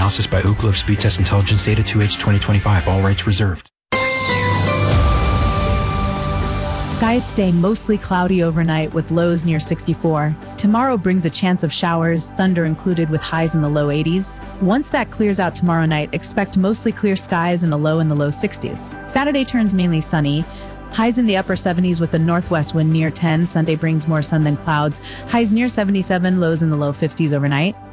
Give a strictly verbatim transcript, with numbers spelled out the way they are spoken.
analysis by Ookla of Speed Test Intelligence Data two H twenty twenty-five. All rights reserved. Skies stay mostly cloudy overnight with lows near sixty-four. Tomorrow brings a chance of showers, thunder included, with highs in the low eighties. Once that clears out tomorrow night, expect mostly clear skies and a low in the low sixties. Saturday turns mainly sunny. Highs in the upper seventies with a northwest wind near ten. Sunday brings more sun than clouds. Highs near seventy-seven, lows in the low fifties overnight.